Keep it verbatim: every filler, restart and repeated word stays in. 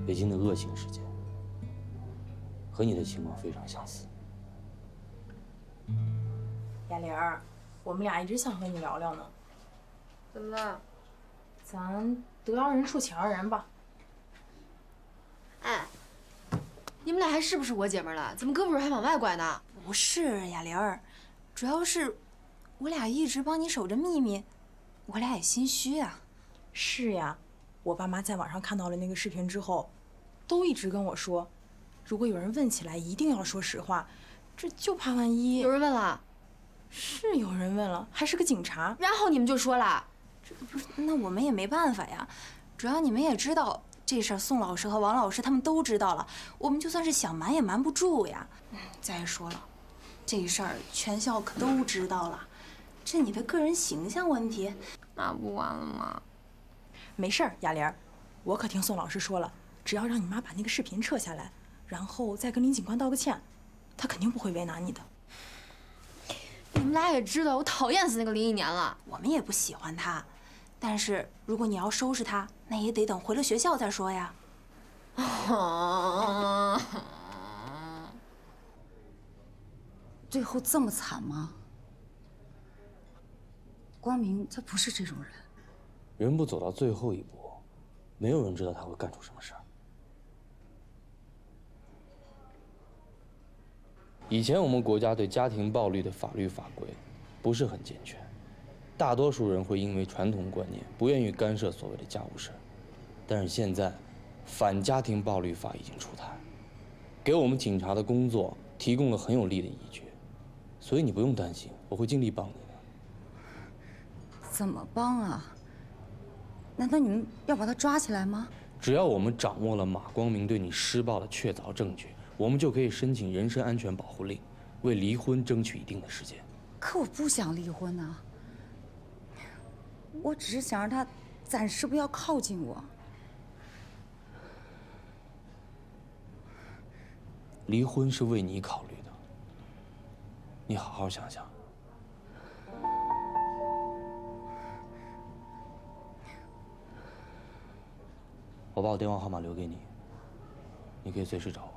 北京的恶性事件，和你的情况非常相似。 雅玲儿，我们俩一直想和你聊聊呢。 怎么了？ 咱得饶人处且饶人吧。 哎，你们俩还是不是我姐们了？怎么胳膊肘还往外拐呢？ 不是雅玲儿，主要是我俩一直帮你守着秘密，我俩也心虚啊。 是呀，我爸妈在网上看到了那个视频之后，都一直跟我说，如果有人问起来，一定要说实话，这就怕万一。 有人问了？ 是有人问了，还是个警察。 然后你们就说了？ 这不是，那我们也没办法呀。主要你们也知道这事儿，宋老师和王老师他们都知道了，我们就算是想瞒也瞒不住呀。嗯，再说了，这事儿全校可都知道了，这你的个人形象问题， 那不完了吗？ 没事儿，雅玲儿，我可听宋老师说了，只要让你妈把那个视频撤下来，然后再跟林警官道个歉，他肯定不会为难你的。 你们俩也知道，我讨厌死那个林忆年了。 我们也不喜欢他，但是如果你要收拾他，那也得等回了学校再说呀。 最后这么惨吗？光明他不是这种人。 人不走到最后一步，没有人知道他会干出什么事儿。以前我们国家对家庭暴力的法律法规不是很健全，大多数人会因为传统观念不愿意干涉所谓的家务事。但是现在，反家庭暴力法已经出台，给我们警察的工作提供了很有力的依据，所以你不用担心，我会尽力帮你的。 怎么帮啊？难道你们要把他抓起来吗？ 只要我们掌握了马光明对你施暴的确凿证据，我们就可以申请人身安全保护令，为离婚争取一定的时间。 可我不想离婚啊，我只是想让他暂时不要靠近我。 离婚是为你考虑的，你好好想想。我把我电话号码留给你，你可以随时找我。